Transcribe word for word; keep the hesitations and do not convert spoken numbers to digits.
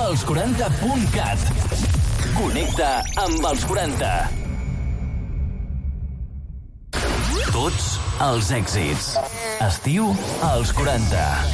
els quaranta punt cat. Connecta amb els quaranta. Tots els èxits. Estiu als quaranta.